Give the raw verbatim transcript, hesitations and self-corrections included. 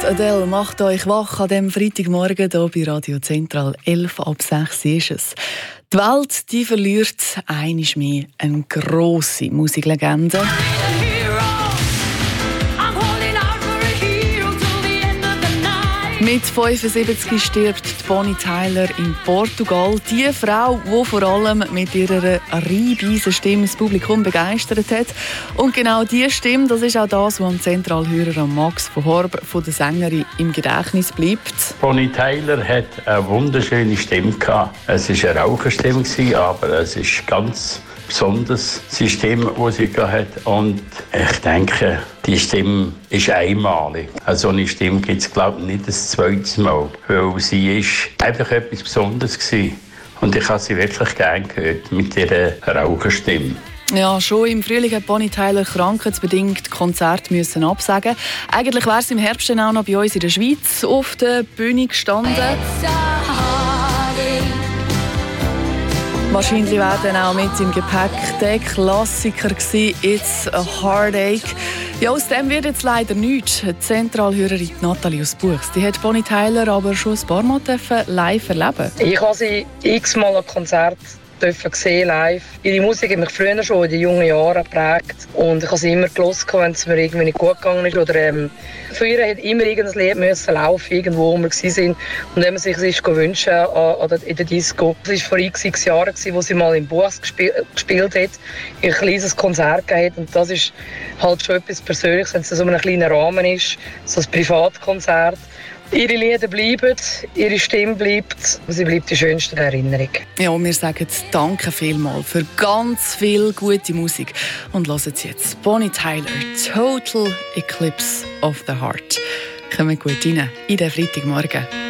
Adele macht euch wach an diesem Freitagmorgen hier bei Radio Zentral. elf ab sechs ist es. Die Welt die verliert einmal mehr eine grosse Musiklegende. Mit fünfundsiebzig stirbt Bonnie Tyler in Portugal. Die Frau, die vor allem mit ihrer reinbeisen Stimme das Publikum begeistert hat. Und genau diese Stimme, das ist auch das, was am Zentralhörer Max von Horb von der Sängerin im Gedächtnis bleibt. Bonnie Tyler hat eine wunderschöne Stimme gehabt. Es war eine Raucherstimme, aber es ist ganz besonderes System, das sie hatte. Und ich denke, die Stimme ist einmalig. Also eine Stimme gibt es, glaube ich, nicht das zweite Mal. Weil sie ist einfach etwas Besonderes gewesen. Und ich habe sie wirklich gerne gehört mit ihrer Raucherstimme. Ja, schon im Frühling hat Bonnie Tyler krankheitsbedingt Konzerte müssen absagen. Eigentlich wäre sie im Herbst dann auch noch bei uns in der Schweiz auf der Bühne gestanden. Wahrscheinlich wäre dann auch mit im Gepäck der Klassiker gewesen, «It's a Heartache». Ja, aus dem wird jetzt leider nichts. Die Zentralhörerin Nathalie aus Buchs, die hat Bonnie Tyler aber schon ein paar Mal live erleben. Ich habe sie x-mal an Konzert dürfen sehen, live. Ihre Musik hat mich früher schon in den jungen Jahren geprägt. Und ich habe sie immer gehört, wenn es mir irgendwie nicht gut gegangen ist. Oder, ähm, für ihr hat immer irgendein Lied müssen laufen, irgendwo, wo wir waren. Und wenn man sich es gewünscht hat, in der Disco. Das war vor x Jahren, wo sie mal in Buchs gespielt, gespielt hat, ein kleines Konzert gegeben hat. Und das ist halt schon etwas Persönliches, wenn es so ein kleiner Rahmen ist, so ein Privatkonzert. Ihre Lieder bleiben, ihre Stimme bleibt, sie bleibt die schönste Erinnerung. Ja, und wir sagen danke vielmals für ganz viel gute Musik. Und hören Sie jetzt Bonnie Tyler, «Total Eclipse of the Heart». Kommen gut rein in den Freitagmorgen.